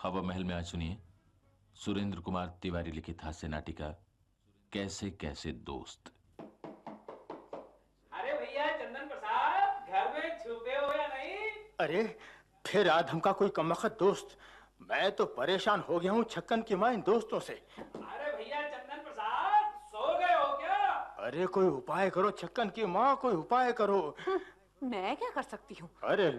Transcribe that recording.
हवा महल में आज सुनिए सुरेंद्र कुमार तिवारी लिखित हास्य नाटिका कैसे कैसे दोस्त। अरे भैया चंदन प्रसाद, घर में छुपे हो या नहीं? अरे फिर आधम का कोई कमबख्त दोस्त। मैं तो परेशान हो गया हूँ छक्कन की माँ इन दोस्तों से। अरे भैया चंदन प्रसाद, सो गए हो क्या? अरे कोई उपाय करो छक्कन की माँ, कोई उपाय करो। मैं क्या कर सकती हूँ? अरे